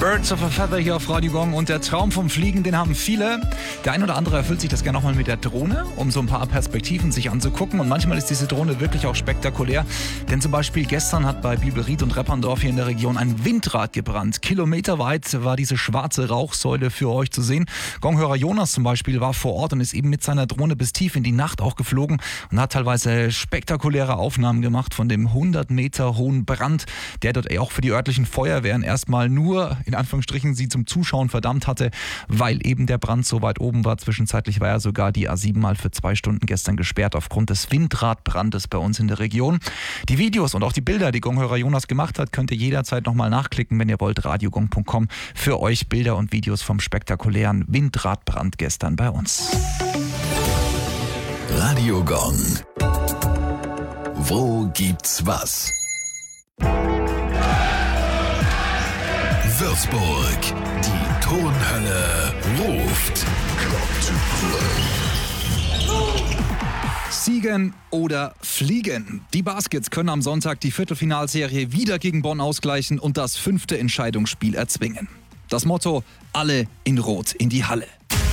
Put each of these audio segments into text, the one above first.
Birds of a Feather hier auf Radio Gong und der Traum vom Fliegen, den haben viele. Der ein oder andere erfüllt sich das gerne nochmal mit der Drohne, um so ein paar Perspektiven sich anzugucken, und manchmal ist diese Drohne wirklich auch spektakulär, denn zum Beispiel gestern hat bei Bibelried und Repperndorf hier in der Region ein Windrad gebrannt. Kilometerweit war diese schwarze Rauchsäule für euch zu sehen. Gonghörer Jonas zum Beispiel war vor Ort und ist eben mit seiner Drohne bis tief in die Nacht auch geflogen und hat teilweise spektakuläre Aufnahmen gemacht von dem 100 Meter hohen Brand, der dort auch für die örtlichen Feuerwehren erstmal nur, in Anführungsstrichen, sie zum Zuschauen verdammt hatte, weil eben der Brand so weit oben war. Zwischenzeitlich war ja sogar die A7 mal für 2 Stunden gestern gesperrt aufgrund des Windradbrandes bei uns in der Region. Die Videos und auch die Bilder, die Gonghörer Jonas gemacht hat, könnt ihr jederzeit nochmal nachklicken, wenn ihr wollt. radiogong.com für euch Bilder und Videos vom spektakulären Windradbrand gestern bei uns. Radio Gong. Wo gibt's was? Würzburg. Die Tonhölle ruft. Siegen oder fliegen? Die Baskets können am Sonntag die Viertelfinalserie wieder gegen Bonn ausgleichen und das 5. Entscheidungsspiel erzwingen. Das Motto: alle in Rot in die Halle.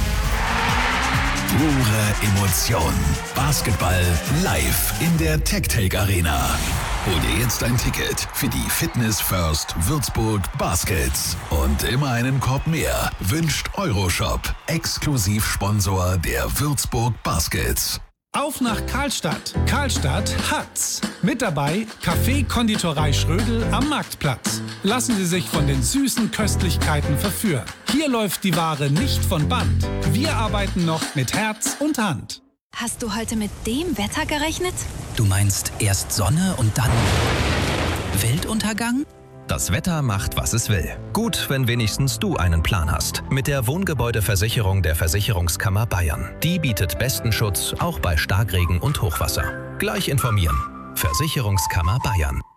Pure Emotion. Basketball live in der TechTake Arena. Hol dir jetzt ein Ticket für die Fitness First Würzburg Baskets. Und immer einen Korb mehr wünscht Euroshop, Exklusivsponsor der Würzburg Baskets. Auf nach Karlstadt. Karlstadt hat's. Mit dabei Café Konditorei Schrödel am Marktplatz. Lassen Sie sich von den süßen Köstlichkeiten verführen. Hier läuft die Ware nicht von Band. Wir arbeiten noch mit Herz und Hand. Hast du heute mit dem Wetter gerechnet? Du meinst erst Sonne und dann Weltuntergang? Das Wetter macht, was es will. Gut, wenn wenigstens du einen Plan hast. Mit der Wohngebäudeversicherung der Versicherungskammer Bayern. Die bietet besten Schutz, auch bei Starkregen und Hochwasser. Gleich informieren. Versicherungskammer Bayern.